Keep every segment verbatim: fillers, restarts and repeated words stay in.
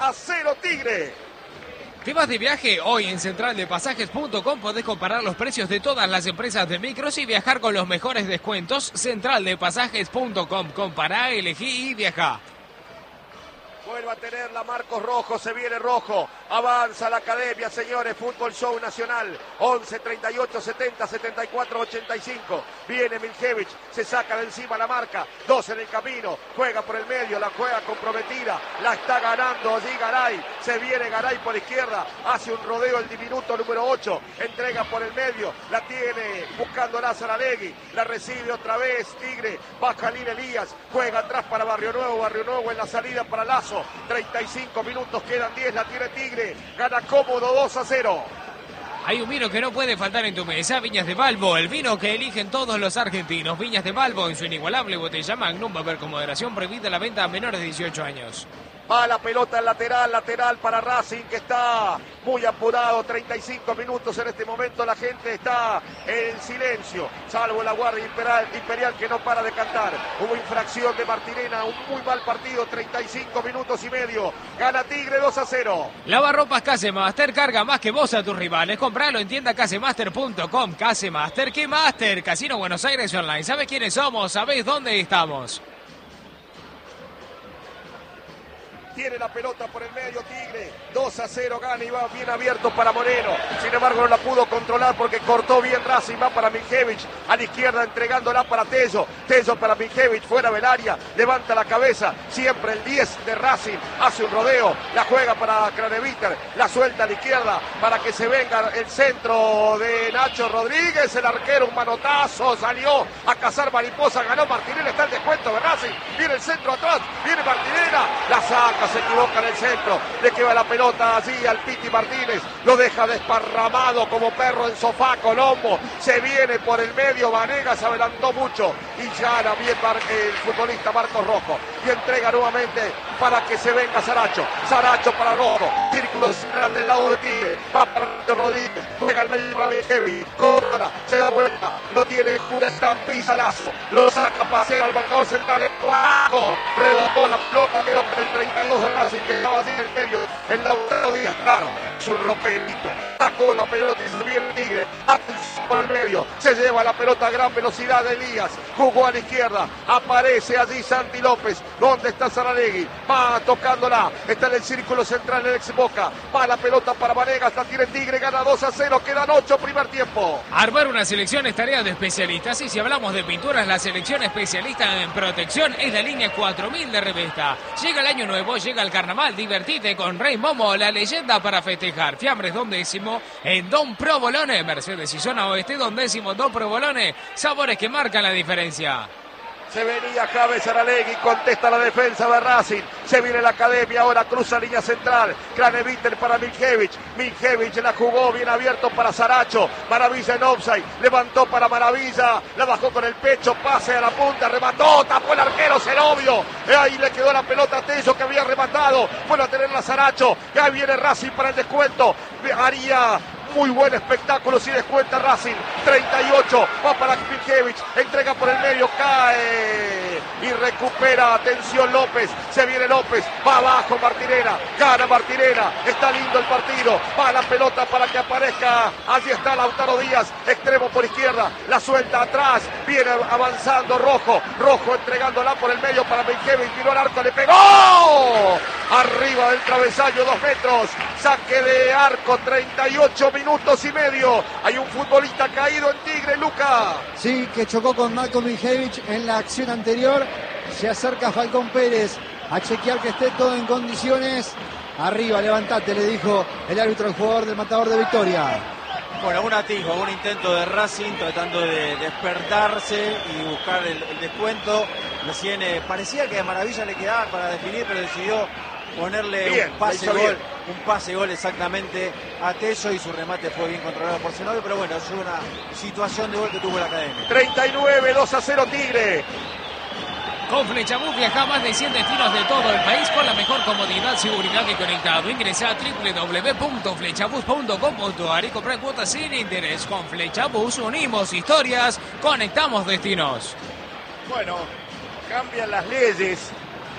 a cero Tigre. ¿Te vas de viaje? Hoy en central de pasajes punto com podés comparar los precios de todas las empresas de micros y viajar con los mejores descuentos. central de pasajes punto com. Compará, elegí y viajá. Vuelve a tenerla Marcos Rojo, se viene Rojo, avanza la academia, señores, Fútbol Show Nacional, once, treinta y ocho, setenta, setenta y cuatro, ochenta y cinco, viene Miljevich, se saca de encima la marca, dos en el camino, juega por el medio, la juega comprometida, la está ganando allí Garay, se viene Garay por izquierda, hace un rodeo el diminuto número ocho, entrega por el medio, la tiene buscando la Saralegui, la recibe otra vez Tigre, baja Lil Elías, juega atrás para Barrio Nuevo, Barrio Nuevo en la salida para Lazo, treinta y cinco minutos, quedan diez, la tiene Tigre, gana cómodo dos a cero. Hay un vino que no puede faltar en tu mesa, Viñas de Balbo, el vino que eligen todos los argentinos. Viñas de Balbo en su inigualable botella Magnum, va a haber con moderación, prohibida la venta a menores de dieciocho años. Va la pelota en lateral, lateral para Racing que está muy apurado, treinta y cinco minutos en este momento, la gente está en silencio, salvo la Guardia Imperial, Imperial que no para de cantar. Hubo infracción de Martirena, un muy mal partido, treinta y cinco minutos y medio, gana Tigre dos a cero. Lavarropas Casemaster, carga más que vos a tus rivales, compralo en tienda casemaster punto com. Casemaster, ¿qué Master? Casino Buenos Aires Online, ¿sabés quiénes somos? ¿Sabés dónde estamos? Tiene la pelota por el medio Tigre, dos a cero gana y va bien abierto para Moreno, sin embargo no la pudo controlar porque cortó bien Racing, va para Miljevich, a la izquierda entregándola para Tello, Tello para Miljevich, fuera del área, levanta la cabeza, siempre el diez de Racing, hace un rodeo, la juega para Craneviter, la suelta a la izquierda para que se venga el centro de Nacho Rodríguez, el arquero, un manotazo, salió a cazar mariposa, ganó Martinelli, está el descuento de Racing, viene el centro atrás, viene Martinelli, la saca, se equivoca en el centro, le queda la pelota allí al Piti Martínez, lo deja desparramado como perro en sofá, Colombo, se viene por el medio, Vanegas se adelantó mucho y ya era bien el futbolista Marcos Rojo, y entrega nuevamente para que se venga Saracho, Saracho para Rojo, círculo central del lado de Tigre, va para Rodríguez, juega el medio para Heavy, corta, se da vuelta, no tiene una estampiza Lazo, lo saca paseo al marcador central, ¡bajo! Rebotó la pelota, quedó por el treinta y dos de Racing que estaba así en el medio, el Lautaro Díaz, claro, es un romperito, sacó la pelota y se viene Tigre, atención por el medio, se lleva la pelota a gran velocidad de Elías, jugó a la izquierda, aparece allí Santi López, ¿dónde está Saralegui? Va tocándola, está en el círculo central el ex Boca, va la pelota para Vanegas, la tiene Tigre, gana dos a cero, quedan ocho primer tiempo. Armar una selección es tarea de especialistas y si hablamos de pinturas, la selección especialista en protección es la línea cuatro mil de Revesta. Llega el año nuevo, llega el carnaval, divertite con Rey Momo, la leyenda para festejar. Fiambres Don Décimo en Don Provolone, Mercedes y Zona Oeste, Don Décimo, Don Provolone, sabores que marcan la diferencia. Se venía Javes Saralegui, contesta la defensa de Racing, se viene la academia, ahora cruza línea central, Craneviter para Miljevich, Miljevich la jugó bien abierto para Saracho, Maravilla en offside, levantó para Maravilla, la bajó con el pecho, pase a la punta, remató, tapó el arquero Serovio, ahí le quedó la pelota a Tello que había rematado, vuelve a tenerla Saracho, y ahí viene Racing para el descuento, haría muy buen espectáculo si descuenta Racing, treinta y ocho, va para Miljevich, entrega por el medio, cae y recupera, atención López, se viene López, va abajo Martinera, gana Martinera, está lindo el partido, va la pelota para que aparezca, allí está Lautaro Díaz, extremo por izquierda, la suelta atrás, viene avanzando Rojo, Rojo entregándola por el medio para Miljevich, tiró al arco, le pegó, arriba del travesaño, dos metros, saque de arco, treinta y ocho minutos y medio, hay un futbolista caído en Tigre, Luca. Sí, que chocó con Malcolm Miljevich en la acción anterior, se acerca Falcón Pérez a chequear que esté todo en condiciones, arriba, levantate, le dijo el árbitro al jugador del Matador de Victoria. Bueno, un atisbo, un intento de Racing tratando de despertarse y buscar el, el descuento, recién eh, parecía que a Maravilla le quedaba para definir, pero decidió ponerle bien, un pase gol, bien. un pase gol exactamente a Tello y su remate fue bien controlado por Zenobio, pero bueno, es una situación de gol que tuvo la academia. treinta y nueve, dos a cero Tigre. Con Flechabús viaja a más de cien destinos de todo el país con la mejor comodidad, seguridad y conectado. Ingresa a doble u doble u doble u punto flechabús punto com punto a r y comprar cuotas sin interés. Con Flechabús unimos historias, conectamos destinos. Bueno, cambian las leyes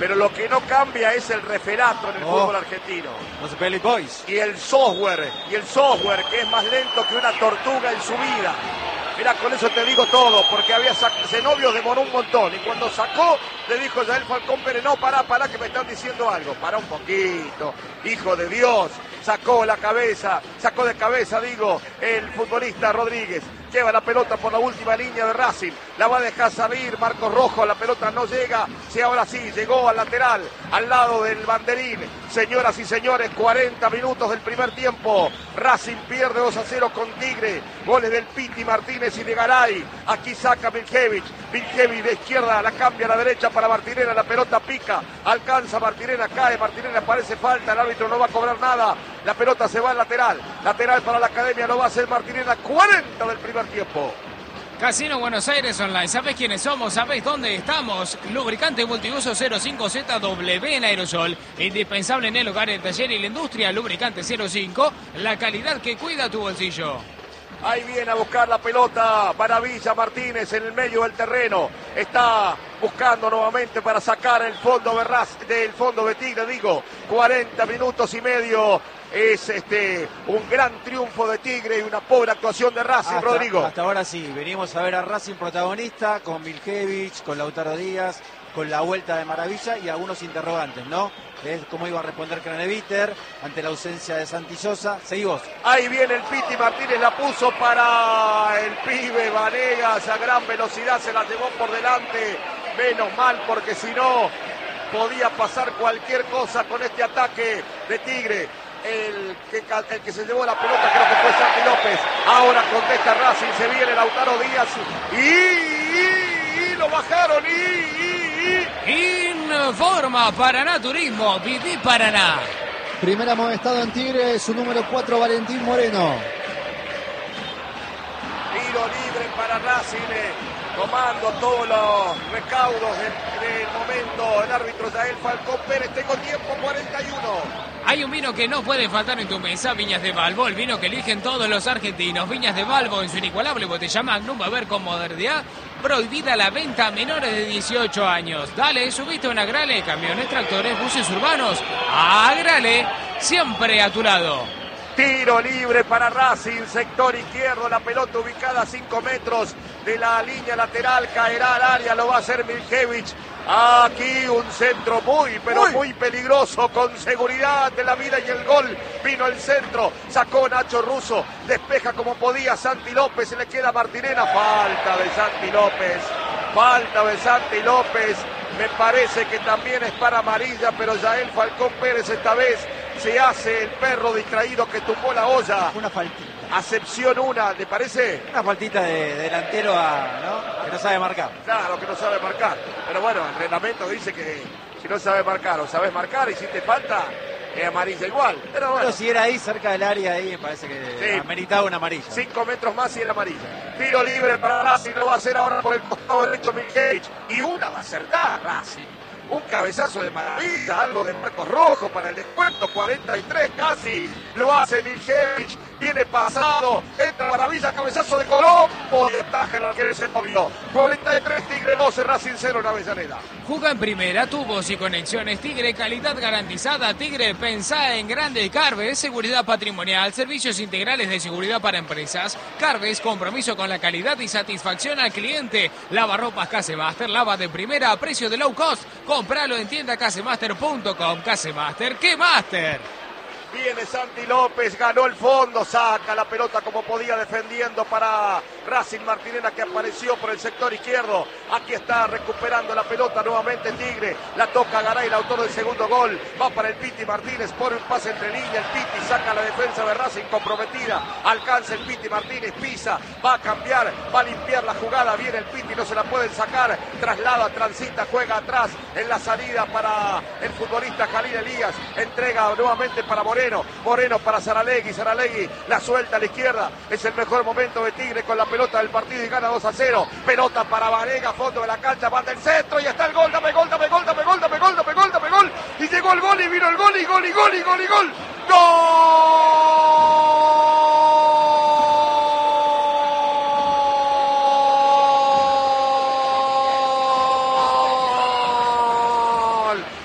pero lo que no cambia es el referato en el Oh. fútbol argentino. Los Belly Boys. Y el software, y el software que es más lento que una tortuga en su vida. Mira, con eso te digo todo, porque había sac- Zenobio demoró un montón, y cuando sacó, le dijo Yael Falcón Pérez, no, pará, pará, que me están diciendo algo, pará un poquito, hijo de Dios, sacó la cabeza, sacó de cabeza, digo, el futbolista Rodríguez, lleva la pelota por la última línea de Racing, la va a dejar salir Marcos Rojo, la pelota no llega, sí, ahora sí, llegó al lateral, al lado del banderín, señoras y señores, cuarenta minutos del primer tiempo, Racing pierde dos a cero con Tigre, goles del Piti Martínez y de Garay, aquí saca Miljevic, Miljevic de izquierda, la cambia a la derecha para Martinena, la pelota pica, alcanza Martinena, cae, Martinena parece falta, el árbitro no va a cobrar nada, la pelota se va al lateral, lateral para la Academia, lo va a hacer Martinena, cuarenta del primer tiempo. Casino Buenos Aires Online. ¿Sabés quiénes somos? ¿Sabés dónde estamos? Lubricante multiuso cero cinco Z W en aerosol. Indispensable en el hogar, el taller y la industria. Lubricante cero cinco. La calidad que cuida tu bolsillo. Ahí viene a buscar la pelota Maravilla Martínez en el medio del terreno. Está buscando nuevamente para sacar el fondo de Raz, del fondo de Tigre, digo. cuarenta minutos y medio. Es este un gran triunfo de Tigre y una pobre actuación de Racing, Hasta, Rodrigo. hasta ahora sí, venimos a ver a Racing protagonista con Miljevic, con Lautaro Díaz, con la vuelta de Maravilla y algunos interrogantes, ¿no? Es cómo iba a responder Craneviter ante la ausencia de Santi Sosa. Seguimos. Ahí viene el Piti Martínez, la puso para el pibe Vanegas a gran velocidad, se la llevó por delante. Menos mal, porque si no podía pasar cualquier cosa con este ataque de Tigre. El que, el que se llevó la pelota creo que fue Santi López. Ahora contesta Racing, se viene Lautaro Díaz y, y, y lo bajaron y, y, y. Informa Paraná Turismo. Viví Paraná. Primera amonestado en Tigre, su número cuatro, Valentín Moreno. Tiro libre para Racing, eh, tomando todos los recaudos del, del momento. El árbitro Yael Falcón Pérez, tengo tiempo, cuarenta y uno. Hay un vino que no puede faltar en tu mesa, Viñas de Balbo, el vino que eligen todos los argentinos. Viñas de Balbo en su inigualable botella Magnum, va a ver con modernidad, prohibida la venta a menores de dieciocho años. Dale, subiste a una Agrale, camiones, tractores, buses urbanos. Agrale, siempre a tu lado. Tiro libre para Racing, sector izquierdo, la pelota ubicada a cinco metros de la línea lateral, caerá al área, lo va a hacer Miljevic. Aquí un centro muy, pero Uy. muy peligroso, con seguridad de la vida y el gol. Vino el centro, sacó Nacho Russo, despeja como podía Santi López, se le queda Martinena, falta de Santi López, falta de Santi López. Me parece que también es para amarilla, pero Yael Falcón Pérez esta vez se hace el perro distraído que tumbó la olla. Una faltita. Acepción una, ¿le parece? Una faltita de, de delantero a, ¿no? Que no sabe marcar. Claro que no sabe marcar. Pero bueno, el reglamento dice que si no sabe marcar o sabes marcar y si te falta, es amarilla igual. Pero bueno, Pero si era ahí, cerca del área, ahí me parece que Sí. ameritaba una amarilla. cinco metros más y era amarilla. Tiro libre para Racing, lo va a hacer ahora por el costado derecho Miljevic. Y una va a acertar Racing. Un cabezazo de Maravilla, algo de Marcos Rojo para el descuento, cuarenta y tres casi. Lo hace Miljevic, viene pasado, entra Maravilla, cabezazo de Colombo. Y ataja el arquero Zenobio. cuarenta y tres Tigre doce, Racing cero en Avellaneda. Juga en primera, tubos y conexiones Tigre, calidad garantizada. Tigre, pensá en grande. Carves, seguridad patrimonial, servicios integrales de seguridad para empresas. Carves, compromiso con la calidad y satisfacción al cliente. Lavarropas Casemaster, lava de primera a precio de low cost. Compralo en tienda casemaster punto com. Casemaster, ¿qué Master? Viene Santi López, ganó el fondo, saca la pelota como podía defendiendo para Racing Martinena que apareció por el sector izquierdo. Aquí está recuperando la pelota nuevamente Tigre, la toca Garay, el autor del segundo gol, va para el Piti Martínez, pone un pase entre líneas, el Piti saca la defensa de Racing comprometida, alcanza el Piti Martínez, pisa, va a cambiar, va a limpiar la jugada, viene el Piti, no se la pueden sacar, traslada, transita, juega atrás en la salida para el futbolista Jalil Elías, entrega nuevamente para Moreno. Moreno para Saralegui, Saralegui la suelta a la izquierda, es el mejor momento de Tigre con la pelota del partido y gana dos a cero, pelota para Varega, fondo de la cancha, manda el centro y está el gol, dame gol, dame gol, dame gol, dame gol, dame gol, dame gol, y llegó el gol y vino el gol y gol y gol y gol y gol, ¡gol!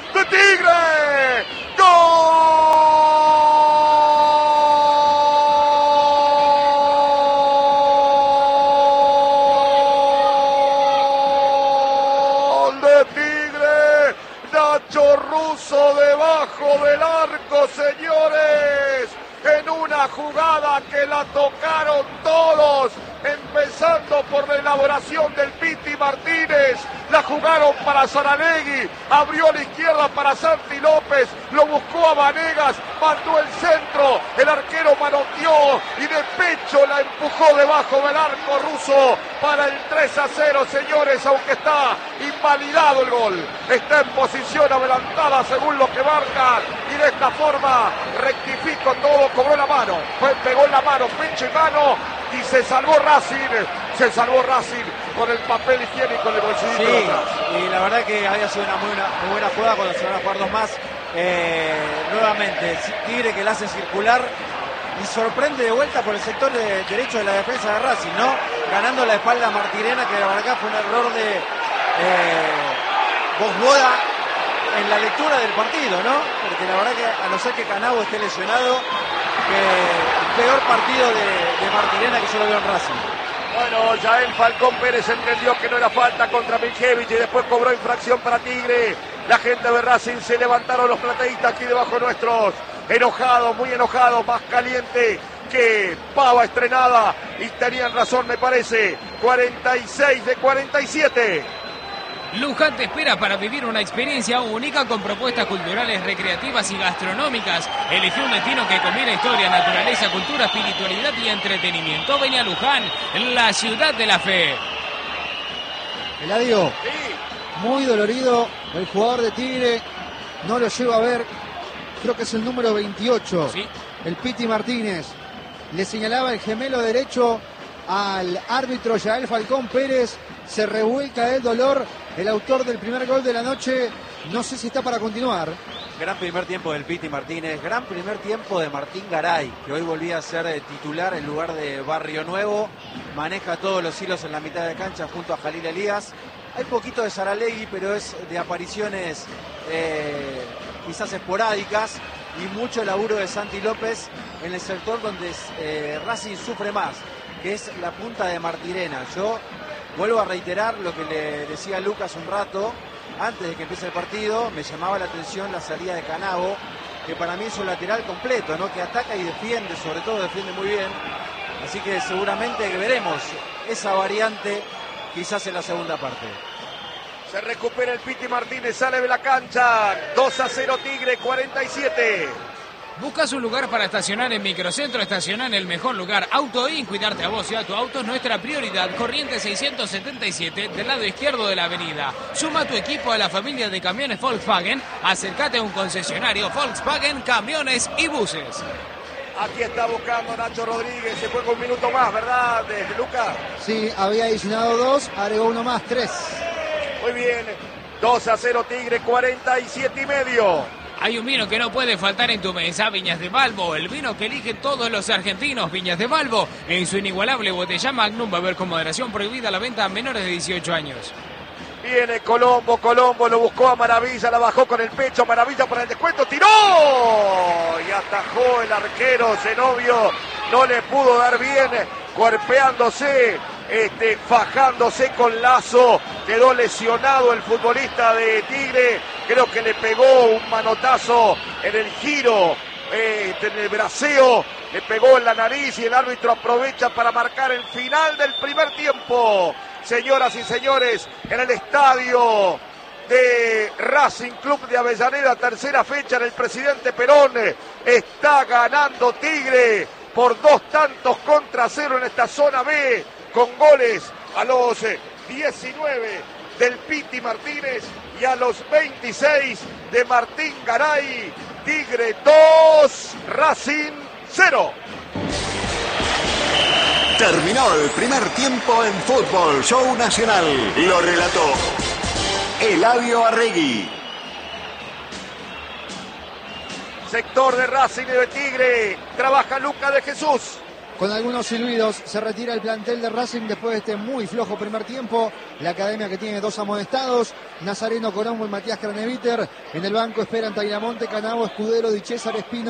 del arco, señores. En una jugada que la tocaron todos, empezando por la elaboración del Piti Martínez, la jugaron para Saralegui, abrió a la izquierda para Santi López, lo buscó a Vanegas, mandó el centro, el arquero manoteó y de pecho la empujó debajo del arco ruso para el tres a cero, señores, aunque está invalidado el gol, está en posición adelantada según lo que marcan y de esta forma rectificó todo, cobró la mano, fue, pegó en la mano, pecho y mano y se salvó Racing, se salvó Racing con el papel higiénico en el bolsillito sí, de atrás. Y la verdad que había sido una muy buena, muy buena jugada cuando se van a jugar dos más. Eh, nuevamente, Tigre que la hace circular y sorprende de vuelta por el sector de derecho de la defensa de Racing, ¿no? Ganando la espalda a Martirena, que la verdad fue un error de eh, Bosboda en la lectura del partido, ¿no? Porque la verdad que a no ser que Canavo esté lesionado, que el peor partido de, de Martirena que yo lo veo en Racing. Bueno, ya el Falcón Pérez entendió que no era falta contra Miljevich y después cobró infracción para Tigre. La gente de Racing se levantaron los plateístas aquí debajo nuestros. Enojados, muy enojados, más caliente que pava estrenada. Y tenían razón, me parece. cuarenta y seis de cuarenta y siete. Luján te espera para vivir una experiencia única con propuestas culturales, recreativas y gastronómicas. Elige un destino que combina historia, naturaleza, cultura, espiritualidad y entretenimiento. Ven a Luján, la ciudad de la fe. Eladio, Sí. muy dolorido el jugador de Tigre, no lo lleva a ver, creo que es el número veintiocho, Sí. el Piti Martínez. Le señalaba el gemelo derecho al árbitro Yael Falcón Pérez, se revuelca el dolor, el autor del primer gol de la noche, no sé si está para continuar. Gran primer tiempo del Piti Martínez, gran primer tiempo de Martín Garay, que hoy volvía a ser eh, titular en lugar de Barrio Nuevo, maneja todos los hilos en la mitad de cancha junto a Jalil Elías. Hay poquito de Saralegui, pero es de apariciones eh, quizás esporádicas y mucho laburo de Santi López en el sector donde eh, Racing sufre más, que es la punta de Martirena. Yo vuelvo a reiterar lo que le decía a Lucas un rato, antes de que empiece el partido, me llamaba la atención la salida de Canavo, que para mí es un lateral completo, ¿no? Que ataca y defiende, sobre todo defiende muy bien. Así que seguramente veremos esa variante quizás en la segunda parte. Se recupera el Piti Martínez, sale de la cancha. dos a cero Tigre, cuarenta y siete. ¿Buscas un lugar para estacionar en Microcentro? Estaciona en el mejor lugar. Auto In, cuidarte a vos y a tu auto es nuestra prioridad. Corriente seiscientos setenta y siete, del lado izquierdo de la avenida. Suma tu equipo a la familia de camiones Volkswagen. Acércate a un concesionario Volkswagen, camiones y buses. Aquí está buscando Nacho Rodríguez, se juega un minuto más, ¿verdad, Lucas? Sí, había adicionado dos, agregó uno más, tres. Muy bien, dos a cero Tigre, cuarenta y siete y medio. Hay un vino que no puede faltar en tu mesa, Viñas de Valvo, el vino que eligen todos los argentinos. Viñas de Valvo, en su inigualable botella Magnum, beber con moderación, prohibida la venta a menores de dieciocho años. Viene Colombo, Colombo lo buscó a Maravilla, la bajó con el pecho, Maravilla para el descuento, tiró y atajó el arquero Zenobio, no le pudo dar bien, cuerpeándose, este, fajándose con Lazo, quedó lesionado el futbolista de Tigre, creo que le pegó un manotazo en el giro, este, en el braceo, le pegó en la nariz y el árbitro aprovecha para marcar el final del primer tiempo. Señoras y señores, en el estadio de Racing Club de Avellaneda, tercera fecha en el Presidente Perón, está ganando Tigre por dos tantos contra cero en esta zona B, con goles a los diecinueve del Piti Martínez y a los veintiséis de Martín Garay. Tigre dos, Racing cero. Terminó el primer tiempo en Fútbol Show Nacional. Lo relató Eladio Arregui. Sector de Racing y de Tigre. Trabaja Luca de Jesús. Con algunos silbidos se retira el plantel de Racing después de este muy flojo primer tiempo. La academia que tiene dos amonestados, Nazareno Colombo y Matías Craneviter. En el banco esperan Tagliamonte, Canavo, Escudero, Di César, Espino.